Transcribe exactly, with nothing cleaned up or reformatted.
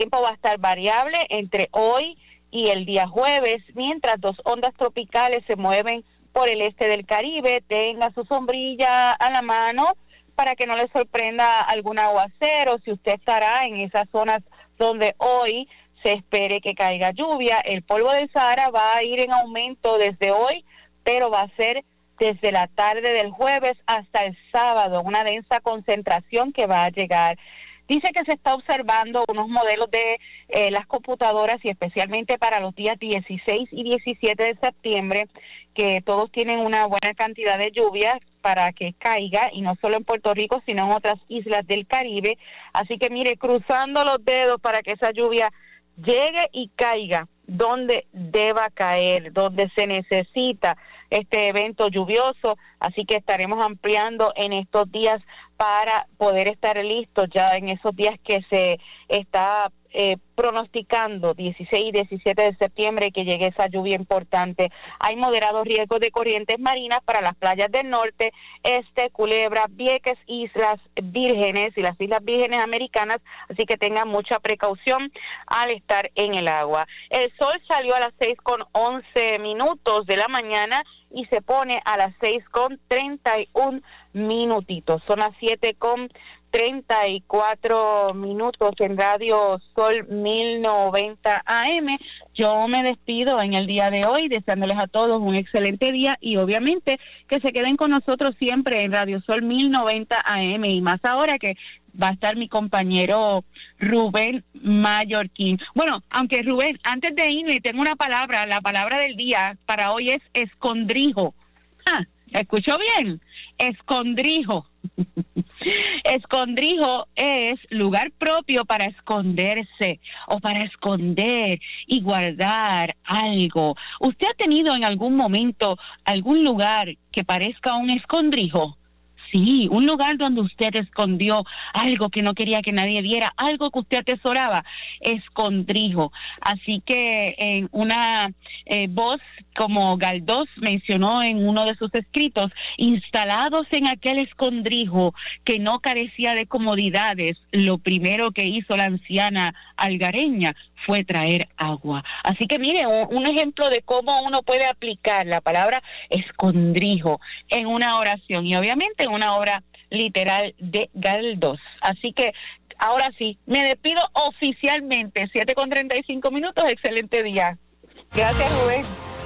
tiempo va a estar variable entre hoy y el día jueves, mientras dos ondas tropicales se mueven por el este del Caribe. Tenga su sombrilla a la mano para que no le sorprenda algún aguacero. Si usted estará en esas zonas donde hoy se espere que caiga lluvia, el polvo del Sahara va a ir en aumento desde hoy, pero va a ser desde la tarde del jueves hasta el sábado, una densa concentración que va a llegar. Dice que se está observando unos modelos de eh, las computadoras y especialmente para los días dieciséis y diecisiete de septiembre, que todos tienen una buena cantidad de lluvia para que caiga, y no solo en Puerto Rico, sino en otras islas del Caribe. Así que mire, cruzando los dedos para que esa lluvia llegue y caiga donde deba caer, donde se necesita este evento lluvioso. Así que estaremos ampliando en estos días para poder estar listos ya en esos días que se está eh, pronosticando, dieciséis y diecisiete de septiembre, que llegue esa lluvia importante. Hay moderados riesgos de corrientes marinas para las playas del norte, este, Culebra, Vieques, Islas Vírgenes y las Islas Vírgenes Americanas, así que tengan mucha precaución al estar en el agua. El sol salió a las seis con once minutos de la mañana y se pone a las seis con treinta y un minutitos. Son las siete con treinta y cuatro minutos en Radio Sol mil noventa A M. Yo me despido en el día de hoy deseándoles a todos un excelente día y obviamente que se queden con nosotros siempre en Radio Sol mil noventa A M, y más ahora que va a estar mi compañero Rubén Mallorquín. Bueno, aunque Rubén, antes de irme, tengo una palabra, la palabra del día para hoy es escondrijo. Ah, ¿escuchó bien? Escondrijo. Escondrijo es lugar propio para esconderse o para esconder y guardar algo. ¿Usted ha tenido en algún momento algún lugar que parezca un escondrijo? Sí, un lugar donde usted escondió algo que no quería que nadie viera, algo que usted atesoraba, escondrijo. Así que en una eh, voz como Galdós mencionó en uno de sus escritos, instalados en aquel escondrijo que no carecía de comodidades, lo primero que hizo la anciana algareña fue traer agua. Así que mire, un, un ejemplo de cómo uno puede aplicar la palabra escondrijo en una oración y obviamente en una obra literal de Galdós. Así que ahora sí, me despido oficialmente, siete con treinta y cinco minutos, excelente día. Gracias, Rubén.